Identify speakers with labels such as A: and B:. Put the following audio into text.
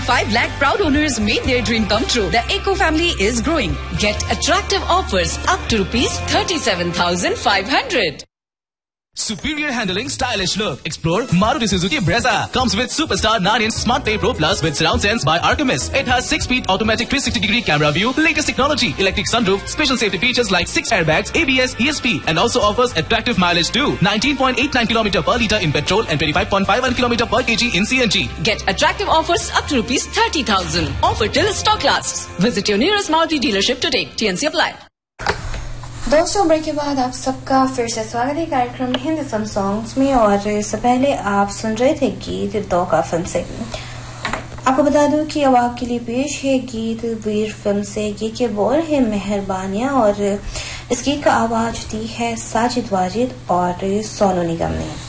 A: 1.5 lakh proud owners made their dream come true. The Eco family is growing. Get attractive offers up to rupees 37,500.
B: Superior handling, stylish look. Explore Maruti Suzuki Brezza. Comes with Superstar 9-inch Smart Pay Pro Plus with surround sense by Artemis. It has 6-speed automatic 360-degree camera view, latest technology, electric sunroof, special safety features like 6 airbags, ABS, ESP, and also offers attractive mileage too. 19.89 km per litre in petrol and 25.51 km per kg in CNG.
A: Get attractive offers up to rupees 30,000. Offer till stock lasts. Visit your nearest Maruti dealership today. TNC apply.
C: दोस्तों, break के बाद आप सबका फिर से स्वागत है कार्यक्रम हिंदी फिल्म सॉन्ग्स में। और इससे पहले आप सुन रहे थे गीत दौका फिल्म से। आपको बता दूं कि अब आपके लिए पेश है गीत वीर फिल्म से। गीत के बोल है मेहरबानियां और इस गीत का आवाज दी है साजिद वाजिद और सोनू निगम ने।